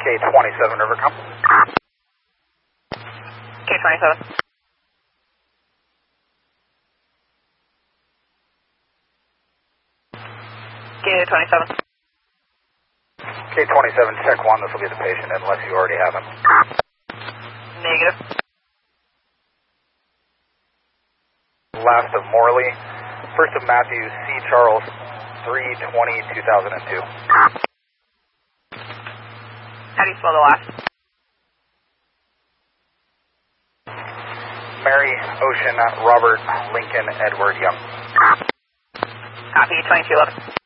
K27 Rivercom. K27. K27. K27, check 1, this will be the patient unless you already have him. Negative. Last of Morley, first of Matthew C. Charles, 3/20/2002. How do you spell the last? Mary, Ocean, Robert, Lincoln, Edward, Young. Copy, 2211.